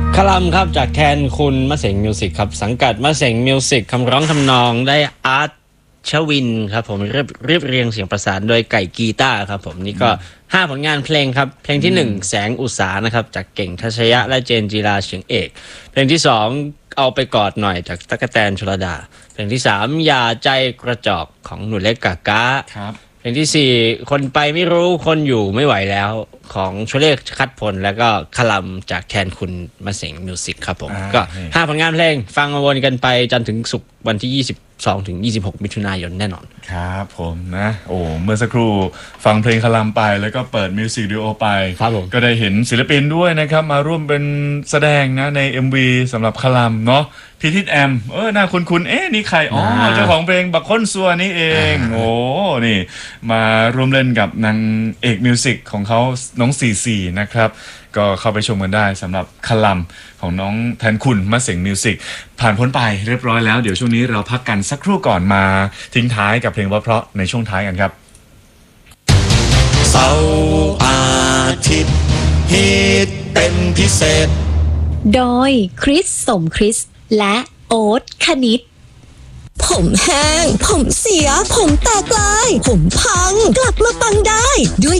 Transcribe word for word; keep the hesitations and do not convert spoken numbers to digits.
คลัมครับจากแทนคุณมะเสงมิวสิกครับสังกัดมะเสงมิวสิกคำร้องทำนองได้อาร์ตชวินครับผมเรียบเรียบเรียงเสียงประสานโดยไก่กีตาร์ครับผมนี่ก็ห้าผลงานเพลงครับเพลงที่หนึ่งแสงอุตสานะครับจากเก่งทัชยะและเจนจีราเฉียงเอกเพลงที่สองเอาไปกอดหน่อยจากตั๊กแตนชลดาเพลงที่สามอย่าใจกระจอกของหนูเล็กกากาครับเพลงที่สี่คนไปไม่รู้คนอยู่ไม่ไหวแล้วของชเลขคัดผลแล้วก็คลัมจากแทนคุณมาเสงมิวสิกครับผมก็ห้าผลงานเพลงฟังมาวนกันไปจันทร์ถึงศุกร์วันที่ยี่สิบสองถึงยี่สิบหกมิถุนายนแน่นอนครับผมนะโอ้เมื่อสักครู่ฟังเพลงคลัมไปแล้วก็เปิดมิวสิกวิดีโอไปก็ได้เห็นศิลปินด้วยนะครับมาร่วมเป็นแสดงนะใน เอ็ม วี สำหรับคลัมเนาะพีทิดแอมเออน่าคุ้นๆเอ๊ะนี่ใครอ๋อเจ้าของเพลงบักค้นซัวนี่เองโอ้นี่มาร่วมเล่นกับนางเอกมิวสิกของเขาน้องสี่สี่นะครับก็เข้าไปชมกันได้สำหรับคลัมของน้องแทนคุณมะเสงมิวสิกผ่านพ้นไปเรียบร้อยแล้วเดี๋ยวช่วงนี้เราพักกันสักครู่ก่อนมาทิ้งท้ายกับเพลงเพราะๆในช่วงท้ายกันครับเสาร์อาทิตย์ฮิตเป็นพิเศษโดยคริสสมคริสและโอ๊ตคณิตผมแห้งผมเสียผมแตกลายผมพังกลับมาปังได้ด้วย